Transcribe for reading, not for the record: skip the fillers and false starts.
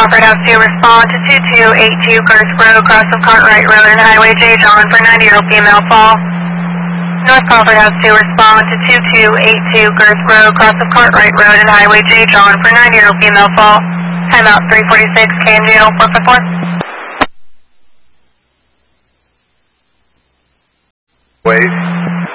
Crawford House 2, respond to 2282 Girth Road, cross of Cartwright Road and Highway J. John for 90-year-old female fall. North Crawford House 2, respond to 2282 Girth Road, cross of Cartwright Road and Highway J. John for 90-year-old female fall. Timeout 346, KMGO 454. Wait.